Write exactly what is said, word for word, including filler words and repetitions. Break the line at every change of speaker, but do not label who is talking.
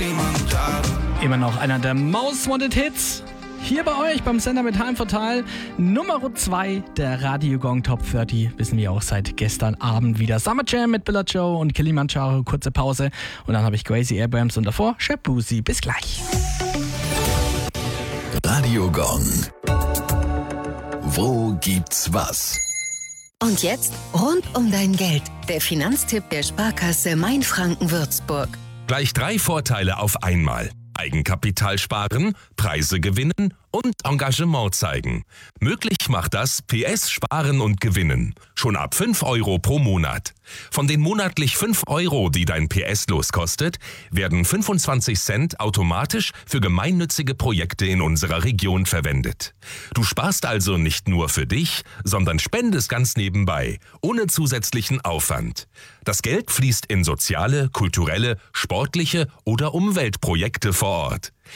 Immer noch einer der Most Wanted Hits. Hier bei euch beim Sender mit Time for Tile. Nummer zwei der Radio Gong Top dreißig. Wissen wir auch seit gestern Abend wieder. Summer Jam mit Billa Joe und Kilimanjaro. Kurze Pause. Und dann habe ich Crazy Abrams und davor Shabuzi. Bis gleich.
Radio Gong. Wo gibt's was?
Und jetzt rund um dein Geld. Der Finanztipp der Sparkasse Mainfranken-Würzburg.
Gleich drei Vorteile auf einmal. Eigenkapital sparen, Preise gewinnen und Engagement zeigen. Möglich macht das P S Sparen und Gewinnen. Schon ab fünf Euro pro Monat. Von den monatlich fünf Euro, die dein P S-Los kostet, werden fünfundzwanzig Cent automatisch für gemeinnützige Projekte in unserer Region verwendet. Du sparst also nicht nur für dich, sondern spendest ganz nebenbei, ohne zusätzlichen Aufwand. Das Geld fließt in soziale, kulturelle, sportliche oder Umweltprojekte vor Ort.